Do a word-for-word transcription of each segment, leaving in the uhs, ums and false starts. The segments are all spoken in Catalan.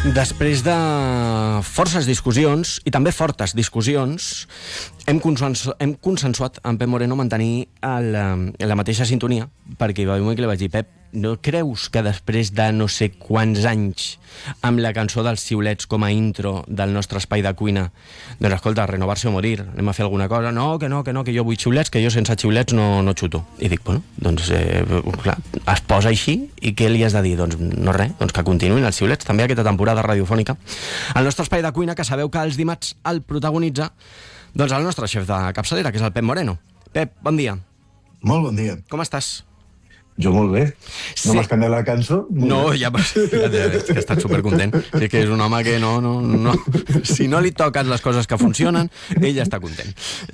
Després de forces discussions, i també fortes discussions, hem, consensu hem consensuat amb Pep Moreno mantenir el, la mateixa sintonia, perquè hi va haver un moment que li vaig dir: Pep, no creus que després de no sé quants anys amb la cançó dels xiulets com a intro del nostre espai de cuina, doncs escolta, renovar-se o morir, anem a fer alguna cosa? No, que no, que no, que jo vull xiulets, que jo sense xiulets no, no xuto. I dic, bueno, doncs eh, clar, es posa així, i què li has de dir? Doncs no res, doncs que continuïn els xiulets també aquesta temporada radiofònica. El nostre espai de cuina, que sabeu que els dimarts el protagonitza doncs el nostre xef de capçalera, que és el Pep Moreno. Pep, bon dia. Molt bon dia. Com estàs? Jo molt bé. Sí. No m'has canviat la cançó? No, ja, ja veig que estàs supercontent. Sí que és un home que no, no, no... Si no li toques les coses que funcionen, ell està content.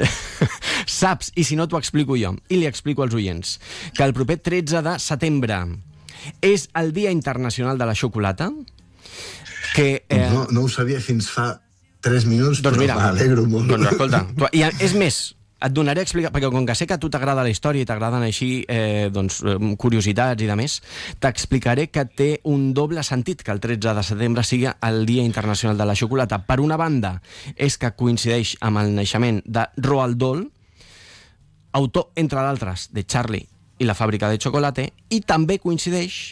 Saps, i si no t'ho explico jo, i li explico als oients, que el proper tretze de setembre és el Dia Internacional de la Xocolata, que... Eh... No, no ho sabia fins fa tres minuts, doncs però m'alegro molt. Doncs escolta, tu, i és més, et donaré a explicar, perquè com que sé que a tu t'agrada la història i t'agraden així eh, doncs, curiositats i de més, t'explicaré que té un doble sentit que el tretze de setembre sigui el Dia Internacional de la Xocolata. Per una banda, és que coincideix amb el naixement de Roald Dahl, autor, entre d'altres, de Charlie i la fàbrica de xocolate, i també coincideix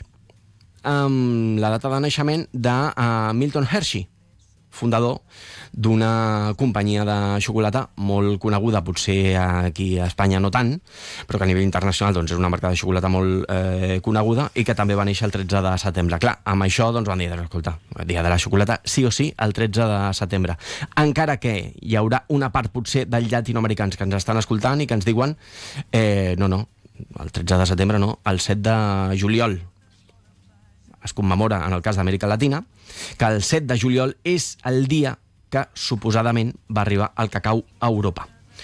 amb la data de naixement de uh, Milton Hershey, fundador d'una companyia de xocolata molt coneguda, potser aquí a Espanya no tant, però que a nivell internacional doncs, és una marca de xocolata molt eh, coneguda i que també va néixer el tretze de setembre. Clar, amb això doncs, van dir, escolta, el dia de la xocolata sí o sí el tretze de setembre. Encara que hi haurà una part potser dels llatinoamericans que ens estan escoltant i que ens diuen eh, no, no, el tretze de setembre no, el set de juliol es commemora en el cas d'Amèrica Latina, que el set de juliol és el dia que suposadament va arribar el cacau a Europa.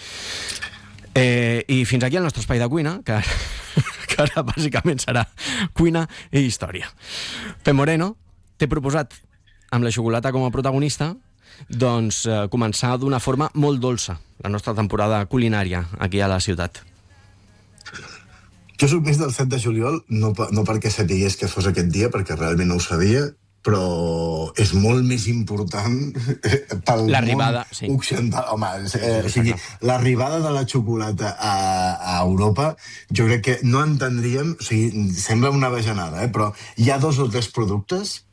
Eh, I fins aquí el nostre espai de cuina, que, que ara bàsicament serà cuina i història. Pep Moreno, t'he proposat, amb la xocolata com a protagonista, doncs eh, començar d'una forma molt dolça la nostra temporada culinària aquí a la ciutat. Jo soc més del set de juliol, no, no perquè sapigués que fos aquest dia, perquè realment no ho sabia, però és molt més important pel món sí. occidental. Home, eh, o sigui, l'arribada de la xocolata a, a Europa, jo crec que no entendríem, o sigui, sembla una bajanada, eh, però hi ha dos o tres productes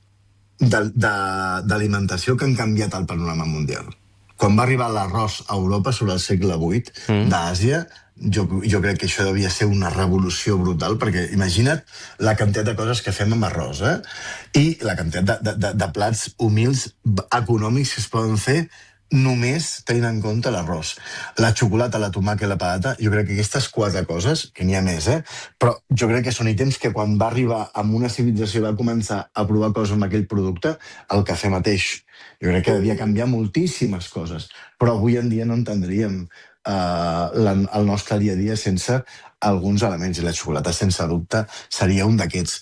d'alimentació que han canviat el panorama mundial. Quan va arribar l'arròs a Europa sobre el segle vuit mm. d'Àsia, jo, jo crec que això devia ser una revolució brutal, perquè imagina't la quantitat de coses que fem amb arròs, eh? I la quantitat de, de, de, de plats humils econòmics que es poden fer només tenint en compte l'arròs. La xocolata, la tomàquet i la patata, jo crec que aquestes quatre coses, que n'hi ha més, eh? Però jo crec que són ítems que quan va arribar amb una civilització i va començar a provar coses amb aquell producte, el cafè mateix. Jo crec que devia canviar moltíssimes coses, però avui en dia no entendríem Uh, la, el nostre dia a dia sense alguns elements, i la xocolata sense dubte seria un d'aquests.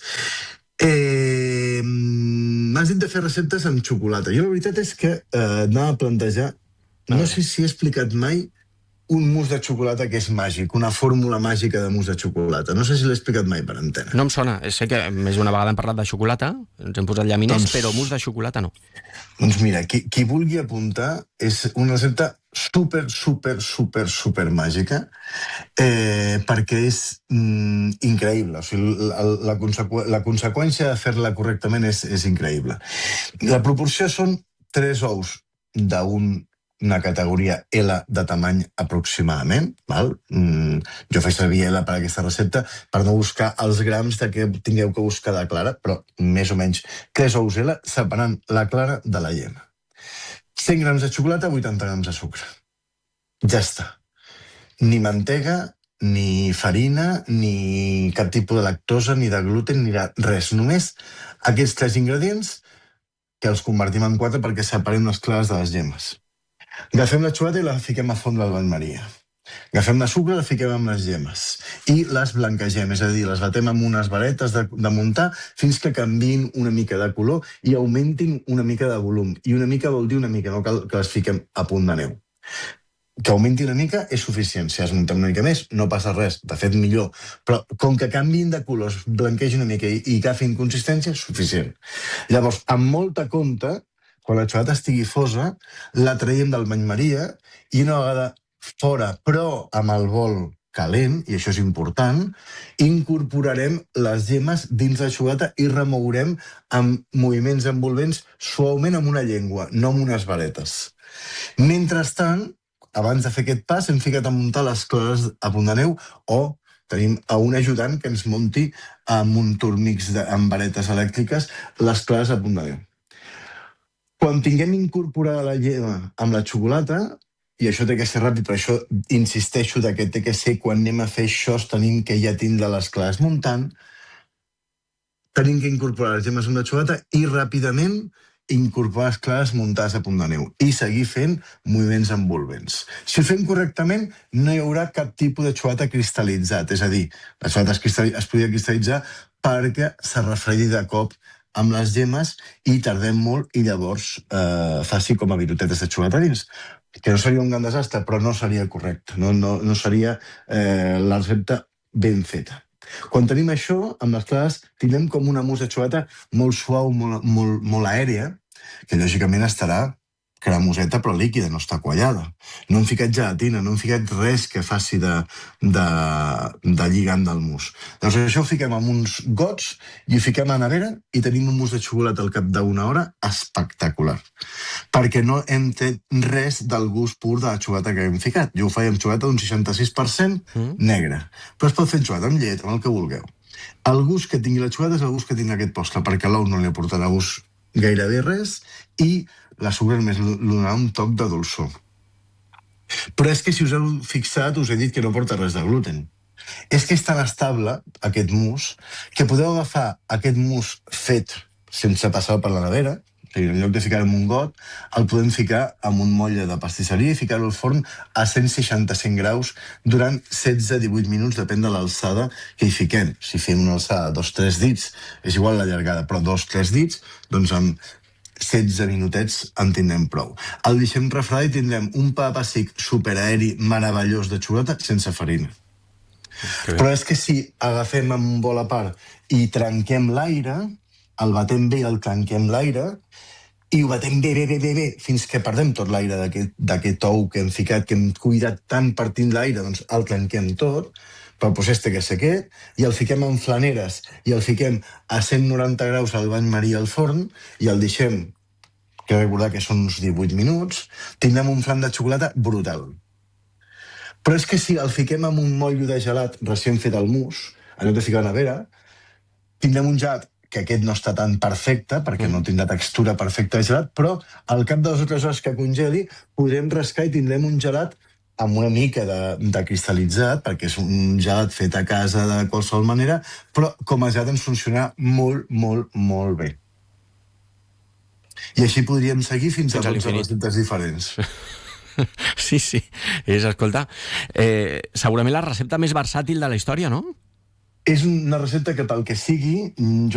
Eh, M'has dit de fer receptes amb xocolata. Jo la veritat és que uh, anava a plantejar, no sé si he explicat mai un mousse de xocolata que és màgic, una fórmula màgica de mousse de xocolata. No sé si l'he explicat mai per antena. No em sona. Sé que més d'una vegada hem parlat de xocolata, ens hem posat llaminers, doncs, però mousse de xocolata no. Doncs mira, qui, qui vulgui apuntar, és una recepta super, super, super, super màgica, eh, perquè és mm, increïble. O sigui, la, la, consequ la conseqüència de fer-la correctament és, és increïble. La proporció són tres ous d'un una categoria L de tamany aproximadament, val? Mm, jo faig servir L per aquesta recepta per no buscar els grams de què tingueu que buscar de clara, però més o menys tres ous L separant la clara de la llena. cent grams de xocolata, vuitanta grams de sucre. Ja està. Ni mantega, ni farina, ni cap tipus de lactosa, ni de gluten, ni de res. Només aquests tres ingredients que els convertim en quatre perquè separem les clares de les llemes. Agafem la xocolata i la fiquem a fondre al bany Maria. Agafem la sucre i la fiquem amb les llemes. I les blanquegem, és a dir, les batem amb unes varetes de, de muntar fins que canviïn una mica de color i augmentin una mica de volum. I una mica vol dir una mica, no cal que les fiquem a punt de neu. que augmenti una mica és suficient. Si has muntat una mica més, no passa res. De fet, millor. Però com que canviïn de colors, blanquegin una mica i, i agafin consistència, és suficient. Llavors, amb molta compte, quan la xocolata estigui fosa, la traiem del bany Maria i una vegada fora, però amb el bol calent, i això és important, incorporarem les gemmes dins la xocolata i remourem amb moviments envolvents suaument amb una llengua, no amb unes varetes. Mentrestant, abans de fer aquest pas, hem ficat a muntar les clares a punt de neu o tenim a un ajudant que ens munti amb un tormix de, amb varetes elèctriques les clares a punt de neu. Quan tinguem incorporada la gemma amb la xocolata, i això té que ser ràpid, per això insisteixo que té que ser quan anem a fer això, tenim que ja tindre les clares muntant, tenim que incorporar les gemmes amb la xocolata i ràpidament incorporar les clares muntades a punt de neu i seguir fent moviments envolvents. Si ho fem correctament, no hi haurà cap tipus de xocolata cristal·litzat, és a dir, la xocolata es, cristal·li... es podria cristal·litzar perquè s'ha refredit de cop amb les gemmes i tardem molt i llavors eh, faci com a virutetes de xocolata dins, que no seria un gran desastre, però no seria correcte, no, no, no seria eh, la recepta ben feta. Quan tenim això, amb les clares, tindrem com una mousse de xocolata molt suau, molt, molt, molt aèria, que lògicament estarà cremoseta però líquida, no està quallada. No hem ficat gelatina, no hem ficat res que faci de, de, de lligant del mousse. Doncs això ho fiquem en uns gots i ho fiquem a la nevera i tenim un mousse de xocolata al cap d'una hora espectacular. Perquè no hem tret res del gust pur de la xocolata que hem ficat. Jo ho faig amb xocolata d'un seixanta-sis per cent negra. Però es pot fer xocolata amb llet, amb el que vulgueu. El gust que tingui la xocolata és el gust que tingui aquest postre, perquè l'ou no li aportarà gust gairebé res i la sucre només li donarà un toc de dolçor. Però és que si us heu fixat, us he dit que no porta res de gluten. És que és tan estable, aquest mousse, que podeu agafar aquest mousse fet sense passar per la nevera, o sigui, en lloc de ficar-ho en un got, el podem ficar en un motlle de pastisseria i ficar-ho al forn a cent seixanta-cinc graus durant setze a divuit minuts, depèn de l'alçada que hi fiquem. Si fem una alçada de dos tres dits, és igual la llargada, però dos tres dits, doncs amb setze minutets en tindrem prou. El deixem refredar i tindrem un pa de pessic superaeri meravellós de xocolata sense farina. Okay. Però és que si agafem amb un bol a part i trenquem l'aire, el batem bé i el trenquem l'aire, i ho batem bé, bé, bé, bé, bé, fins que perdem tot l'aire d'aquest ou que hem ficat, que hem cuidat tant partint l'aire, doncs el trenquem tot, però el procés té que ser aquest, i el fiquem en flaneres, i el fiquem a cent noranta graus al bany Maria al forn, i el deixem, que recordar que són uns divuit minuts, tindrem un flan de xocolata brutal. Però és que si el fiquem en un motllo de gelat recient fet al mousse, en lloc de ficar a la nevera, tindrem un gelat que aquest no està tan perfecte, perquè no tindrà textura perfecta de gelat, però al cap de dues o tres hores que congeli, podrem rascar i tindrem un gelat amb una mica de, de cristal·litzat, perquè és un gelat fet a casa de qualsevol manera, però com a gelat ens funciona molt, molt, molt bé. I així podríem seguir fins, fins a dotze receptes diferents. Sí, sí. És, escolta, eh, segurament la recepta més versàtil de la història, no? És una recepta que, pel que sigui, jo